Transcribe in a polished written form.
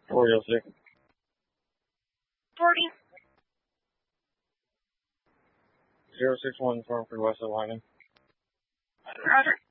406. 40. 061 Storm for West of Lyman. Roger.